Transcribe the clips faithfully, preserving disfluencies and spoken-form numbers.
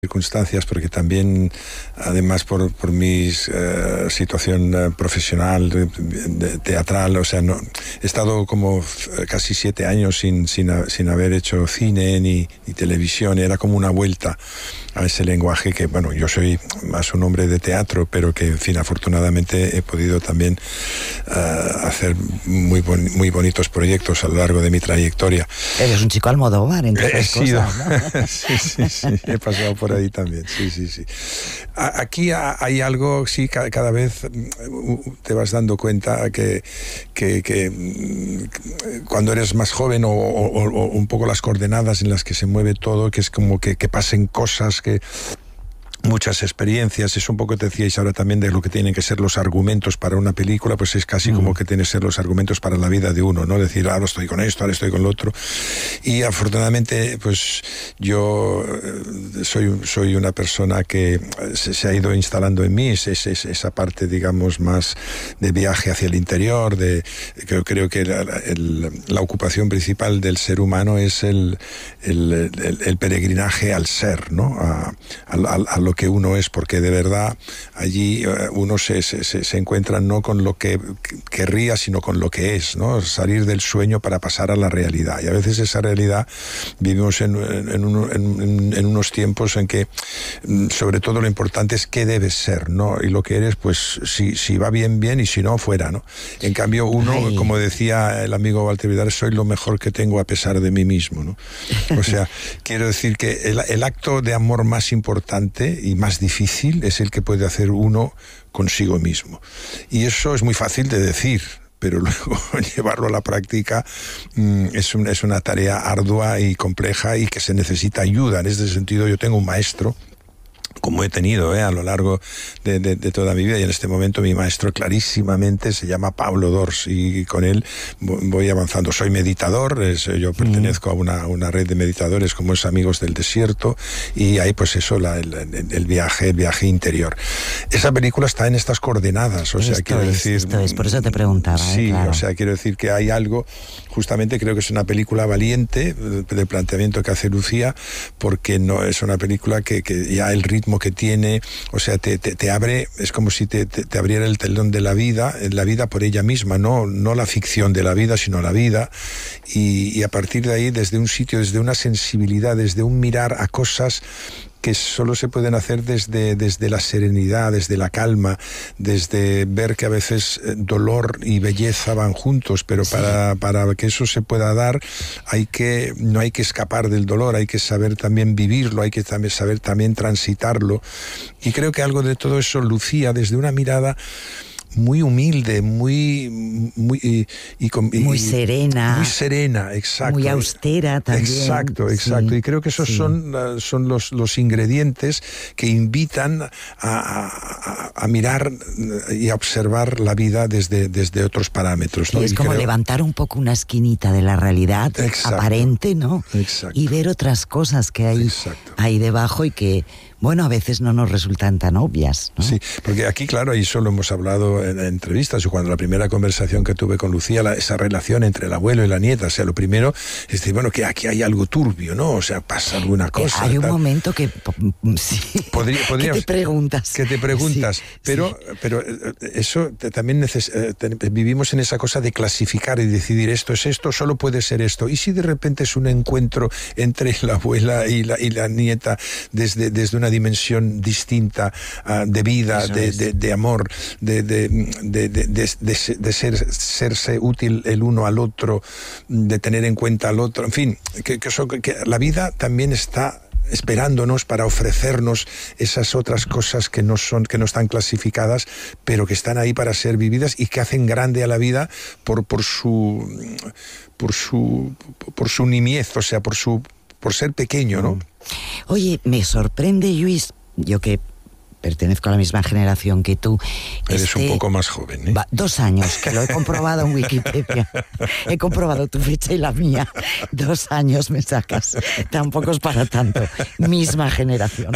circunstancias, porque también, además por, por mi uh, situación uh, profesional, de, de, teatral, o sea, no, he estado como casi siete años sin, sin, sin haber hecho cine ni, ni televisión, y era como una vuelta a ese lenguaje que, bueno, yo soy más un hombre de teatro, pero que, en fin, afortunadamente he podido también uh, hacer muy, bon, muy bonitos proyectos a lo largo de mi trayectoria. Eres un chico Almodóvar, entre otras He sido, cosas, ¿no? sí, sí, sí, he pasado por ahí también, sí, sí, sí. Aquí hay algo, sí, cada vez te vas dando cuenta que, que, que cuando eres más joven o, o, o un poco las coordenadas en las que se mueve todo, que es como que, que pasen cosas, que muchas experiencias, es un poco, te decíais ahora también de lo que tienen que ser los argumentos para una película, pues es casi mm. como que tienen que ser los argumentos para la vida de uno, ¿no? Decir, ahora estoy con esto, ahora estoy con lo otro. Y afortunadamente, pues yo soy, soy una persona que se, se ha ido instalando en mí, es, es, es, esa parte, digamos, más de viaje hacia el interior, de que creo que la, el, la ocupación principal del ser humano es el, el, el, el peregrinaje al ser, ¿no? A, a, a lo que uno es, porque de verdad allí uno se, se, se encuentra no con lo que querría, sino con lo que es, ¿no? Salir del sueño para pasar a la realidad. Y a veces esa realidad vivimos en, en, un, en, en unos tiempos en que sobre todo lo importante es qué debes ser, ¿no? Y lo que eres, pues si, si va bien, bien, y si no, fuera, ¿no? En cambio uno, Ay. como decía el amigo Walter Vidal, soy lo mejor que tengo a pesar de mí mismo, ¿no? O sea, quiero decir que el, el acto de amor más importante y más difícil es el que puede hacer uno consigo mismo. Y eso es muy fácil de decir, pero luego llevarlo a la práctica mmm, es, un, es una tarea ardua y compleja y que se necesita ayuda. En este sentido, yo tengo un maestro, como he tenido eh, a lo largo de, de, de toda mi vida, y en este momento mi maestro clarísimamente se llama Pablo Dors, y con él voy avanzando. Soy meditador, es, yo pertenezco mm. a una, una red de meditadores como es Amigos del Desierto, y ahí pues eso, la, el, el viaje, el viaje interior. Esa película está en estas coordenadas, o esto sea, quiero es, decir... Esto es, por eso te preguntaba. Sí, eh, claro. o sea, quiero decir que hay algo, justamente creo que es una película valiente, del planteamiento que hace Lucía, porque no es una película que, que ya el ritmo que tiene, o sea, te, te, te abre, es como si te, te, te abriera el telón de la vida, la vida por ella misma, no, no la ficción de la vida, sino la vida, y, y a partir de ahí, desde un sitio, desde una sensibilidad, desde un mirar a cosas que solo se pueden hacer desde, desde la serenidad, desde la calma, desde ver que a veces dolor y belleza van juntos, pero sí. para, para que eso se pueda dar, hay que, no hay que escapar del dolor, hay que saber también vivirlo, hay que también saber también transitarlo. Y creo que algo de todo eso Lucía, desde una mirada muy humilde, muy muy y, y, y, muy serena, muy serena, exacto, muy austera también. Exacto, exacto. Sí, y creo que esos sí. son son los los ingredientes que invitan a, a, a mirar y a observar la vida desde desde otros parámetros, ¿no? Y es y como creo... levantar un poco una esquinita de la realidad exacto. aparente, ¿no? Exacto. Y ver otras cosas que hay exacto. ahí debajo y que, bueno, a veces no nos resultan tan obvias, ¿no? Sí, porque aquí, claro, y eso lo hemos hablado en entrevistas, o cuando la primera conversación que tuve con Lucía, la, esa relación entre el abuelo y la nieta, o sea, lo primero es decir, bueno, que aquí hay algo turbio, ¿no? O sea, pasa alguna cosa. Eh, hay un tal. momento que... Sí. Podría, podríamos, ¿Qué te preguntas? ¿Qué te preguntas? Sí, pero, sí. pero eso también neces, vivimos en esa cosa de clasificar y decidir esto es esto, solo puede ser esto. ¿Y si de repente es un encuentro entre la abuela y la, y la nieta desde, desde una dimensión distinta uh, de vida, de, de, de amor, de, de, de, de, de, de, de ser, serse útil el uno al otro, de tener en cuenta al otro, en fin, que, que, eso, que la vida también está esperándonos para ofrecernos esas otras cosas que no son, que no están clasificadas, pero que están ahí para ser vividas y que hacen grande a la vida por, por su por su por su niñez, o sea, por su por ser pequeño, ¿no? Oye, me sorprende, Lluís, yo que pertenezco a la misma generación que tú. Eres este, un poco más joven, ¿eh? Va, dos años, que lo he comprobado en Wikipedia. He comprobado tu fecha y la mía. Dos años me sacas. Tampoco es para tanto. Misma generación.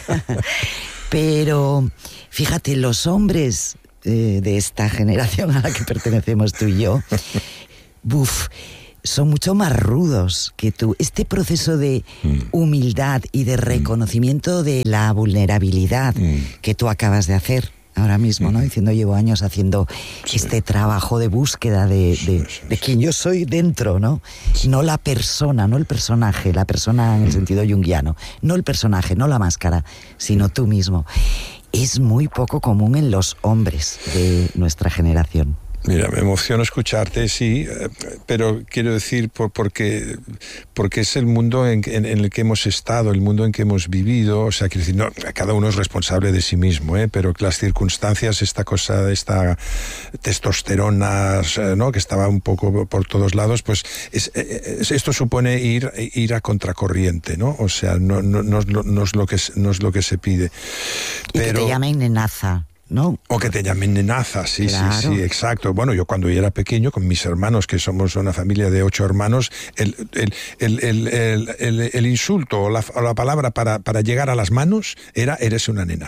Pero, fíjate, los hombres eh, de esta generación a la que pertenecemos tú y yo, buf, son mucho más rudos que tú. Este proceso de humildad y de reconocimiento de la vulnerabilidad mm. que tú acabas de hacer ahora mismo, ¿no? Diciendo, llevo años haciendo sí. este trabajo de búsqueda de, sí, de, sí, de quien yo soy dentro, ¿no? Sí. No la persona, no el personaje, la persona en el sentido junguiano, no el personaje, no la máscara, sino tú mismo. Es muy poco común en los hombres de nuestra generación. Mira, me emociona escucharte, sí, pero quiero decir por, porque, porque es el mundo en, en, en el que hemos estado, el mundo en que hemos vivido, o sea, quiero decir, no, cada uno es responsable de sí mismo, ¿eh? Pero las circunstancias, esta cosa, esta testosterona, ¿no? Que estaba un poco por todos lados, pues es, es, esto supone ir, ir a contracorriente, ¿no? O sea, no, no, no, no, no, es, lo que, no es lo que se pide. Y pero, que te llamen nenaza. ¿No? O que te llamen nenaza, sí, claro. sí, sí, exacto. Bueno, yo cuando yo era pequeño, con mis hermanos, que somos una familia de ocho hermanos, el, el, el, el, el, el, el insulto o la, o la palabra para, para llegar a las manos era, eres una nena.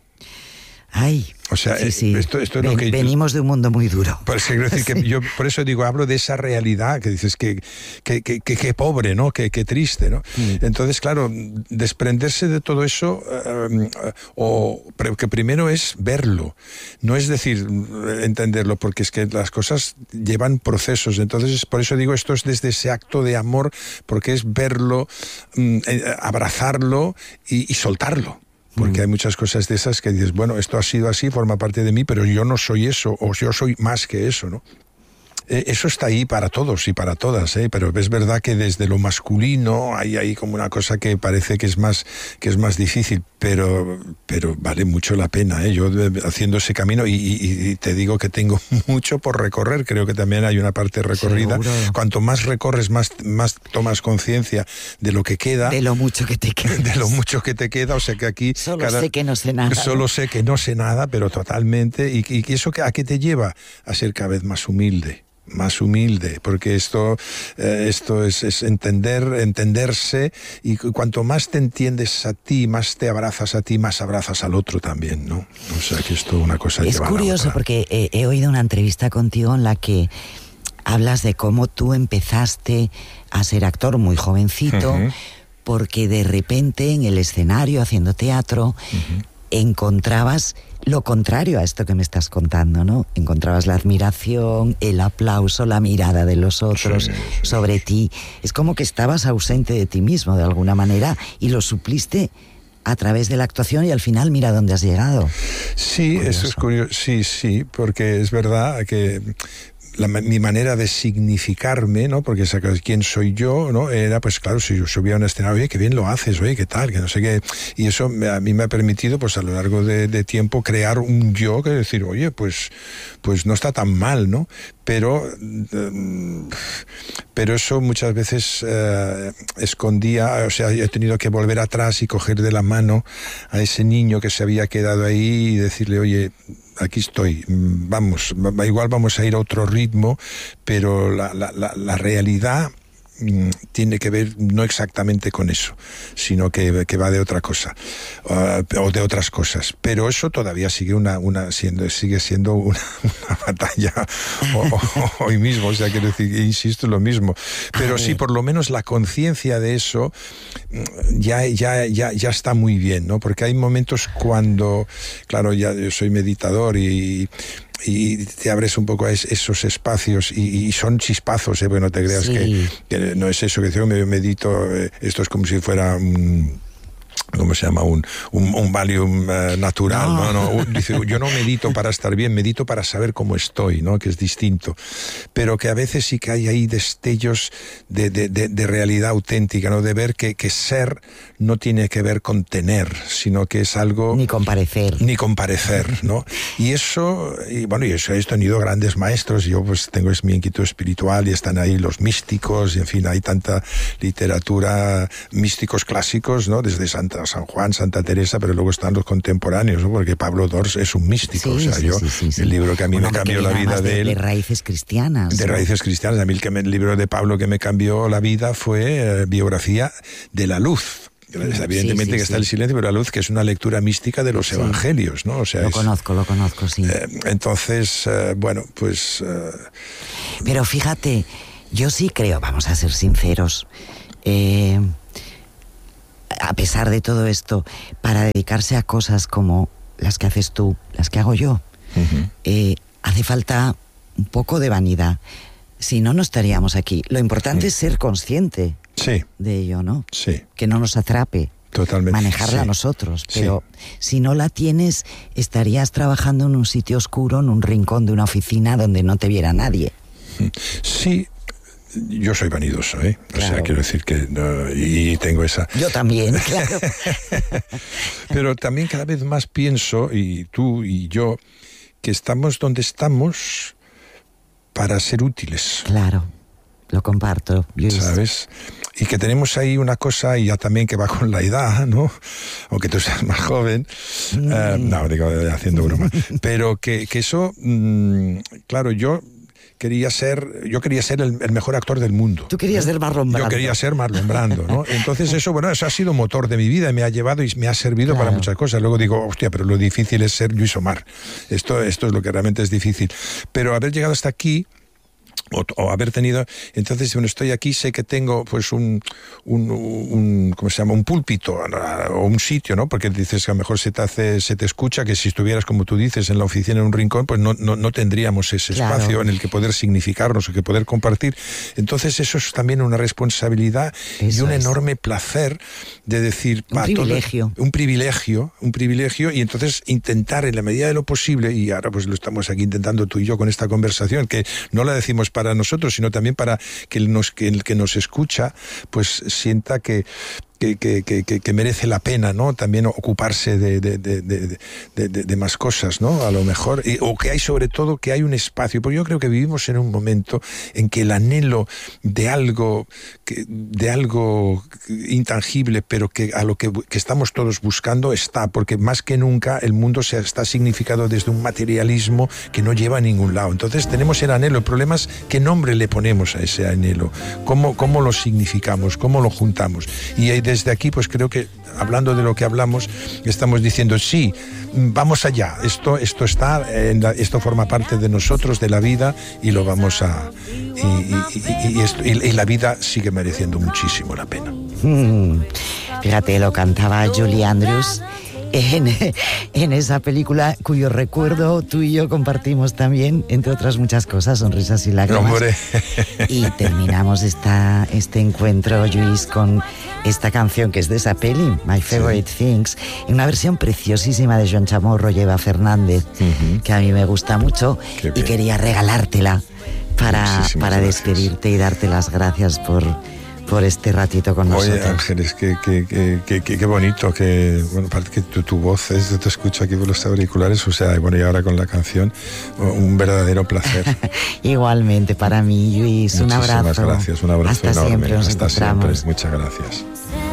Ay, o sea, sí, sí. Esto, esto es Ven, lo que venimos de un mundo muy duro. Por eso, decir sí. que yo, por eso digo, hablo de esa realidad que dices que que, que, que, que pobre, ¿no? Que, que triste, ¿no? Mm. Entonces, claro, desprenderse de todo eso, uh, o que primero es verlo, no es decir entenderlo, porque es que las cosas llevan procesos. Entonces, por eso digo, esto es desde ese acto de amor, porque es verlo, um, abrazarlo y, y soltarlo. Porque hay muchas cosas de esas que dices, bueno, esto ha sido así, forma parte de mí, pero yo no soy eso, o yo soy más que eso, ¿no? Eh, eso está ahí para todos y para todas, ¿eh? Pero es verdad que desde lo masculino hay ahí como una cosa que parece que es más, que es más difícil, pero, pero vale mucho la pena, ¿eh? Yo haciendo ese camino, y, y, y te digo que tengo mucho por recorrer, creo que también hay una parte recorrida. Seguro. Cuanto más recorres, más, más tomas conciencia de lo que queda. De lo mucho que te queda. De lo mucho que te queda, o sea que aquí... Solo cada, sé que no sé nada. Solo ¿no? sé que no sé nada, pero totalmente, y, y eso ¿a qué te lleva? A ser cada vez más humilde. más humilde, porque esto, eh, esto es, es entender, entenderse, y cuanto más te entiendes a ti, más te abrazas a ti, más abrazas al otro también, ¿no? O sea que esto una cosa es lleva curioso a la otra. Porque he, he oído una entrevista contigo en la que hablas de cómo tú empezaste a ser actor muy jovencito, uh-huh. porque de repente en el escenario haciendo teatro uh-huh. encontrabas lo contrario a esto que me estás contando, ¿no? Encontrabas la admiración, el aplauso, la mirada de los otros sí, sí, sobre sí. ti. Es como que estabas ausente de ti mismo de alguna manera y lo supliste a través de la actuación, y al final mira dónde has llegado. Sí, curioso. Eso es curioso. Sí, sí, porque es verdad que La, mi manera de significarme, ¿no? Porque ¿sabes quién soy yo? ¿No? Era, pues claro, si yo subía a un escenario, oye, qué bien lo haces, oye, qué tal, que no sé qué. Y eso me, a mí me ha permitido, pues a lo largo de, de tiempo, crear un yo que decir, oye, pues, pues no está tan mal, ¿no? Pero, eh, pero eso muchas veces eh, escondía, o sea, he tenido que volver atrás y coger de la mano a ese niño que se había quedado ahí y decirle, oye, aquí estoy, vamos, igual vamos a ir a otro ritmo, pero la, la, la, la realidad mm, tiene que ver no exactamente con eso, sino que, que va de otra cosa, uh, o de otras cosas. Pero eso todavía sigue una, una siendo, sigue siendo una, una batalla o, o, hoy mismo, o sea, quiero decir, insisto, lo mismo. Pero sí, por lo menos la conciencia de eso ya, ya, ya, ya está muy bien, ¿no? Porque hay momentos cuando, claro, ya yo soy meditador y y te abres un poco a es, esos espacios y, y son chispazos, ¿eh? Porque no te creas sí. que, que no es eso que yo me medito, eh, esto es como si fuera un, ¿cómo se llama? Un, un, un Valium uh, natural, no. ¿no? no dice, yo no medito para estar bien, medito para saber cómo estoy, ¿no? Que es distinto. Pero que a veces sí que hay ahí destellos de, de, de, de realidad auténtica, ¿no? De ver que, que ser no tiene que ver con tener, sino que es algo... Ni con parecer. Ni con parecer, ¿no? Y eso, y bueno, y eso he tenido grandes maestros, yo pues tengo es mi inquietud espiritual y están ahí los místicos, y en fin, hay tanta literatura, místicos clásicos, ¿no? Desde Santa San Juan, Santa Teresa, pero luego están los contemporáneos, ¿no? Porque Pablo Dors es un místico, sí, o sea, sí, yo, sí, sí, sí. el libro que a mí Una me cambió la vida de, de él... De raíces cristianas. De ¿no? raíces cristianas, a mí el, que me, el libro de Pablo que me cambió la vida fue eh, Biografía de la Luz. Evidentemente sí, sí, que está sí. el silencio, pero la luz, que es una lectura mística de los sí. evangelios, ¿no? O sea, lo es, conozco, lo conozco, sí. Eh, entonces, eh, bueno, pues... Eh, pero fíjate, Yo sí creo, vamos a ser sinceros, eh, a pesar de todo esto, para dedicarse a cosas como las que haces tú, las que hago yo, uh-huh. eh, hace falta un poco de vanidad. Si no, no estaríamos aquí. Lo importante uh-huh. es ser consciente sí. de ello, ¿no? Sí. Que no nos atrape. Totalmente. Manejarla sí. nosotros, pero sí. si no la tienes, estarías trabajando en un sitio oscuro, en un rincón de una oficina donde no te viera nadie. Sí, yo soy vanidoso, ¿eh? Claro. O sea, quiero decir que... No, y tengo esa... Yo también, claro. Pero también cada vez más pienso, y tú y yo, que estamos donde estamos para ser útiles. Claro, lo comparto, Luis. ¿Sabes? Y que tenemos ahí una cosa, y ya también que va con la edad, ¿no? Aunque tú seas más joven. Mm. Uh, no, digo, haciendo broma. Pero que, que eso, mmm, claro, yo... quería ser yo quería ser el, el mejor actor del mundo. Tú querías ¿eh? ser Marlon Brando. Yo quería ser Marlon Brando, ¿no? Entonces eso, bueno, eso ha sido motor de mi vida y me ha llevado y me ha servido claro. para muchas cosas. Luego digo, hostia, pero lo difícil es ser Lluís Omar. Esto, esto es lo que realmente es difícil. Pero haber llegado hasta aquí, O, o haber tenido, entonces bueno, estoy aquí, sé que tengo pues un, un, un ¿cómo se llama? Un púlpito o un sitio, ¿no? Porque dices que a lo mejor se te hace, se te escucha, que si estuvieras, como tú dices, en la oficina en un rincón, pues no, no, no tendríamos ese claro. espacio en el que poder significarnos o que poder compartir. Entonces eso es también una responsabilidad eso y un es. enorme placer de decir... Un privilegio. Todo, un privilegio, un privilegio, y entonces intentar en la medida de lo posible, y ahora pues lo estamos aquí intentando tú y yo con esta conversación, que no la decimos para nosotros, sino también para que el, nos, que el que nos escucha pues sienta que Que, que, que, que merece la pena, ¿no? También ocuparse de, de, de, de, de, de, de más cosas, ¿no? A lo mejor, y, o que hay sobre todo, que hay un espacio, porque yo creo que vivimos en un momento en que el anhelo de algo, que, de algo intangible, pero que a lo que, que estamos todos buscando está, porque más que nunca el mundo se está significado desde un materialismo que no lleva a ningún lado. Entonces tenemos el anhelo, el problema es qué nombre le ponemos a ese anhelo, cómo, cómo lo significamos, cómo lo juntamos. Y hay desde aquí, pues creo que, hablando de lo que hablamos, estamos diciendo, sí, vamos allá, esto, esto está, en la, esto forma parte de nosotros, de la vida, y lo vamos a... Y, y, y, y, esto, y, y la vida sigue mereciendo muchísimo la pena. Mm, fíjate, lo cantaba Julie Andrews en, en esa película cuyo recuerdo tú y yo compartimos también, entre otras muchas cosas, Sonrisas y Lágrimas. ¡Hombre! Y terminamos esta, este encuentro, Lluís, con esta canción que es de esa peli, My Favorite sí. Things, en una versión preciosísima de Joan Chamorro y Eva Fernández, uh-huh. que a mí me gusta mucho y quería regalártela para, para despedirte y darte las gracias por... por este ratito con nosotros. Oye, Ángeles, qué que, que, que, que, que bonito, que bueno, aparte que tu, tu voz es, te escucho aquí por los auriculares, o sea, bueno, y ahora con la canción, un verdadero placer. Igualmente para mí, Lluís, un abrazo. Muchísimas gracias, un abrazo Hasta enorme. Siempre nos Hasta encontramos. siempre, muchas gracias.